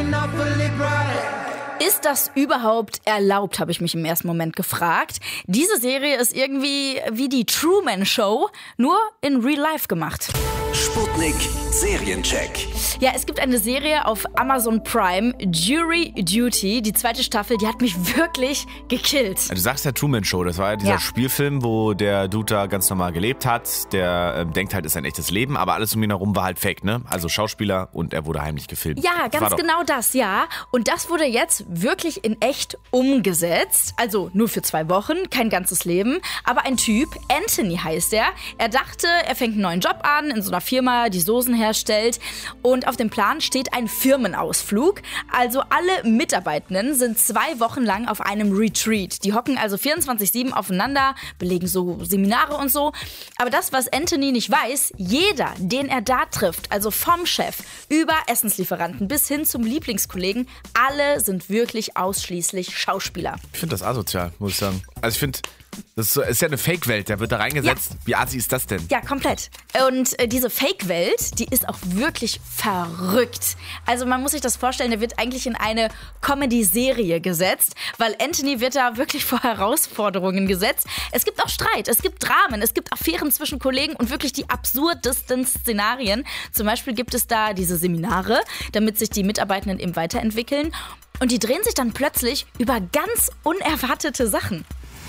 Ist das überhaupt erlaubt, habe ich mich im ersten Moment gefragt. Diese Serie ist irgendwie wie die Truman Show, nur in Real Life gemacht. Sputnik Seriencheck. Ja, es gibt eine Serie auf Amazon Prime, Jury Duty. Die zweite Staffel, die hat mich wirklich gekillt. Du sagst ja Truman Show, das war ja dieser Spielfilm, wo der Dude da ganz normal gelebt hat. Der denkt halt, ist sein echtes Leben, aber alles um ihn herum war halt fake, ne? Also Schauspieler und er wurde heimlich gefilmt. Ja, ganz genau das, ja. Und das wurde jetzt wirklich in echt umgesetzt. Also nur für 2 Wochen, kein ganzes Leben. Aber ein Typ, Anthony heißt er. Er dachte, er fängt einen neuen Job an in so einer Firma, die Soßen herstellt. Und auf dem Plan steht ein Firmenausflug. Also alle Mitarbeitenden sind 2 Wochen lang auf einem Retreat. Die hocken also 24/7 aufeinander, belegen so Seminare und so. Aber das, was Anthony nicht weiß, jeder, den er da trifft, also vom Chef über Essenslieferanten bis hin zum Lieblingskollegen, alle sind wirklich ausschließlich Schauspieler. Ich finde das asozial, muss ich sagen. Also ich finde, das ist ja eine Fake-Welt, der wird da reingesetzt. Ja. Wie assi ist das denn? Ja, komplett. Und diese Fake-Welt, die ist auch wirklich verrückt. Also man muss sich das vorstellen, der wird eigentlich in eine Comedy-Serie gesetzt, weil Anthony wird da wirklich vor Herausforderungen gesetzt. Es gibt auch Streit, es gibt Dramen, es gibt Affären zwischen Kollegen und wirklich die absurdesten Szenarien. Zum Beispiel gibt es da diese Seminare, damit sich die Mitarbeitenden eben weiterentwickeln. Und die drehen sich dann plötzlich über ganz unerwartete Sachen.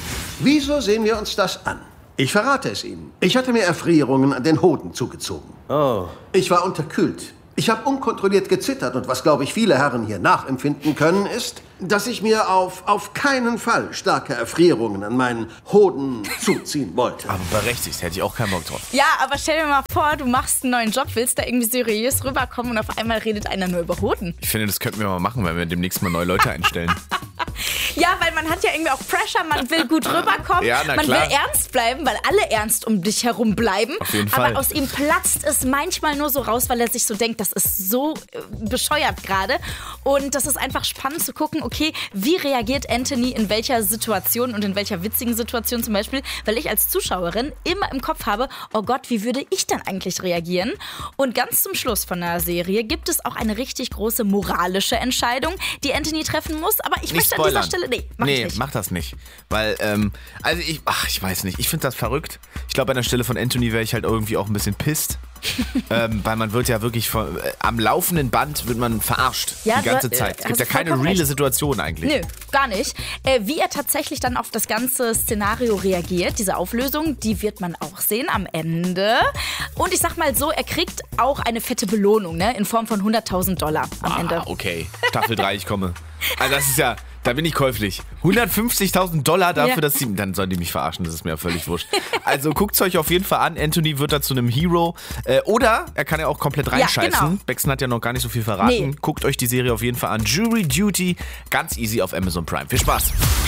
Wieso sehen wir uns das an? Ich verrate es Ihnen. Ich hatte mir Erfrierungen an den Hoden zugezogen. Oh. Ich war unterkühlt. Ich habe unkontrolliert gezittert und was, glaube ich, viele Herren hier nachempfinden können, ist, dass ich mir auf keinen Fall starke Erfrierungen an meinen Hoden zuziehen wollte. Aber berechtigt, hätte ich auch keinen Bock drauf. Ja, aber stell dir mal vor, du machst einen neuen Job, willst da irgendwie seriös rüberkommen und auf einmal redet einer nur über Hoden. Ich finde, das könnten wir mal machen, wenn wir demnächst mal neue Leute einstellen. Ja, weil man hat ja irgendwie auch Pressure, man will gut rüberkommen, ja, na man klar. will ernst bleiben, weil alle ernst um dich herum bleiben. Auf jeden Fall. Aber aus ihm platzt es manchmal nur so raus, weil er sich so denkt, das ist so bescheuert gerade. Und das ist einfach spannend zu gucken, okay, wie reagiert Anthony in welcher Situation und in welcher witzigen Situation zum Beispiel, weil ich als Zuschauerin immer im Kopf habe, oh Gott, wie würde ich denn eigentlich reagieren? Und ganz zum Schluss von der Serie gibt es auch eine richtig große moralische Entscheidung, die Anthony treffen muss, aber ich möchte an dieser Stelle, mach das nicht. Weil, also ich weiß nicht, ich finde das verrückt. Ich glaube, an der Stelle von Anthony wäre ich halt irgendwie auch ein bisschen pisst. Weil man wird ja wirklich am laufenden Band wird man verarscht die ganze Zeit. Es gibt ja keine reale Situation eigentlich. Nö, gar nicht. Wie er tatsächlich dann auf das ganze Szenario reagiert, diese Auflösung, die wird man auch sehen am Ende. Und ich sag mal so, er kriegt auch eine fette Belohnung, ne, in Form von $100.000 am Ende. Okay, Staffel 3, ich komme. Also das ist ja, da bin ich käuflich. $150.000 dafür, dass sie, dann sollen die mich verarschen, das ist mir ja völlig wurscht. Also guckt es euch auf jeden Fall an, Anthony wird da zu einem Hero. Oder er kann ja auch komplett reinscheißen. Ja, genau. Beckson hat ja noch gar nicht so viel verraten. Nee. Guckt euch die Serie auf jeden Fall an. Jury Duty, ganz easy auf Amazon Prime. Viel Spaß.